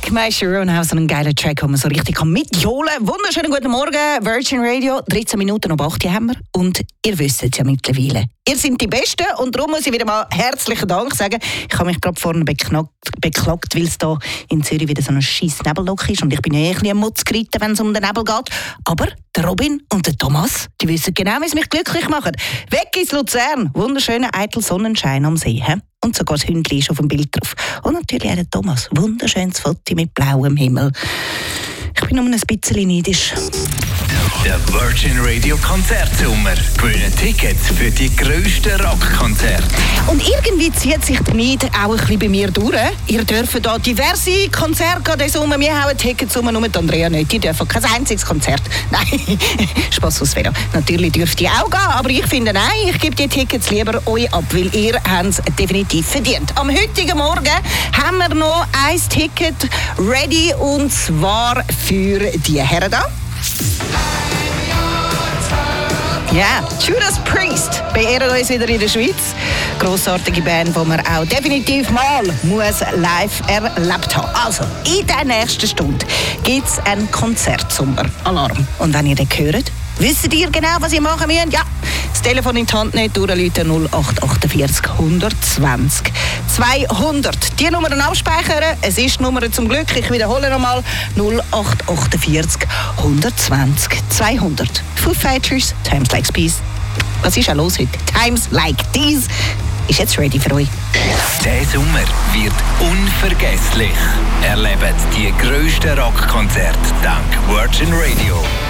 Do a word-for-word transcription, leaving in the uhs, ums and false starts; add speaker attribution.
Speaker 1: Mike My Sharon House, einen geilen Track, den man so richtig mitjohlen kann. Wunderschönen guten Morgen, Virgin Radio. dreizehn Minuten ab acht haben wir. Und ihr wisst es ja mittlerweile. Ihr seid die Besten und darum muss ich wieder mal herzlichen Dank sagen. Ich habe mich gerade vorne beknackt, beklagt, weil es da in Zürich wieder so ein scheiß Nebelloch ist. Und ich bin ja eh ein bisschen am Mutz geritten, wenn es um den Nebel geht. Aber der Robin und der Thomas, die wissen genau, wie sie mich glücklich machen. Weg ins Luzern. Wunderschöner eitel Sonnenschein am See. He? Und sogar das Hündchen ist auf dem Bild drauf. Und natürlich auch der Thomas. Wunderschönes Foto mit blauem Himmel. Ich bin nur ein bisschen neidisch.
Speaker 2: Der Virgin Radio Konzertsommer. Gewinnen Tickets für die grössten Rockkonzerte.
Speaker 1: Und irgendwie zieht sich der Neid auch ein bisschen bei mir durch. Ihr dürft hier diverse Konzerte diesen Sommer. Wir hauen Tickets um, nur die Andrea nicht. Die dürfen kein einziges Konzert. Nein, Spass aus Velo. Natürlich dürft ihr auch gehen, aber ich finde, nein, ich gebe die Tickets lieber euch ab, weil ihr es definitiv verdient. Am heutigen Morgen haben wir noch ein Ticket ready, und zwar für die Herren da. Ja, yeah, Judas Priest beehren uns wieder in der Schweiz. Grossartige Band, die man auch definitiv mal muss live erlebt haben. Also, in der nächsten Stunde gibt es einen Konzertsommer-Alarm. Und wenn ihr den hört, wisst ihr genau, was ihr machen müsst? Ja, das Telefon in die Hand nicht, durchrufen null acht achtundvierzig hundertzwanzig zweihundert. Die Nummern abspeichern, es ist die Nummer zum Glück, ich wiederhole nochmal, null acht achtundvierzig hundertzwanzig zweihundert. Foo Fighters, Times Like These. Was ist auch los heute? Times Like These ist jetzt ready für euch.
Speaker 2: Der Sommer wird unvergesslich. Erlebt die grössten Rockkonzerte dank Virgin Radio.